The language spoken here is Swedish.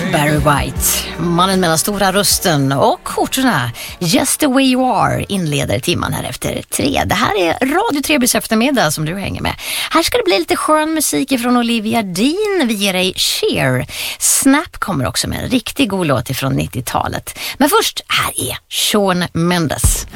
Barry White, mannen med den stora rösten och skjortorna. Just the way you are inleder timman här efter 3. Det här är Radio Trebys eftermiddag som du hänger med. Här ska det bli lite skön musik från Olivia Dean. Vi ger dig Cher. Snap kommer också med en riktigt god låt från 90-talet. Men först, här är Shawn Mendes.